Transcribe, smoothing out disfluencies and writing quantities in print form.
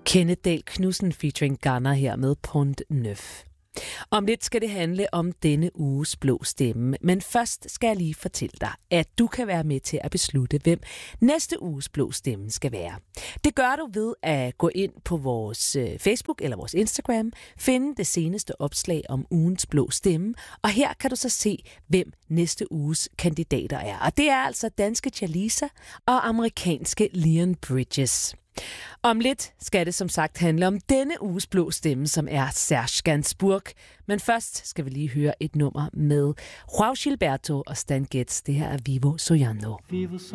Kenneth Dahl Knudsen featuring Ghana her med Pont Neuf. Om lidt skal det handle om denne uges blå stemme, men først skal jeg lige fortælle dig, at du kan være med til at beslutte, hvem næste uges blå stemme skal være. Det gør du ved at gå ind på vores Facebook eller vores Instagram, finde det seneste opslag om ugens blå stemme, og her kan du så se, hvem næste uges kandidater er. Og det er altså danske Chalisa og amerikanske Leon Bridges. Om lidt skal det som sagt handle om denne uges blå stemme, som er Serge Gainsbourg. Men først skal vi lige høre et nummer med João Gilberto og Stan Getz. Det her er Vivo Soñando.